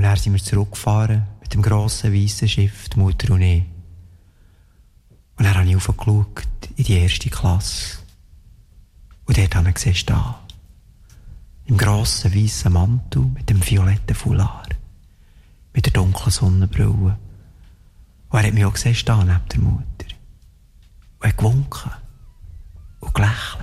dann sind wir zurückgefahren mit dem grossen weißen Schiff, die Mutter und ich. Und dann habe ich raufgeschaut in die erste Klasse. Und dort habe ich gesehen stehen. Im grossen weißen Mantel mit dem violetten Foulard. Mit der dunklen Sonnenbrille. Und er hat mich auch gesehen stehen neben der Mutter. Und er hat gewunken. Und gelächelt.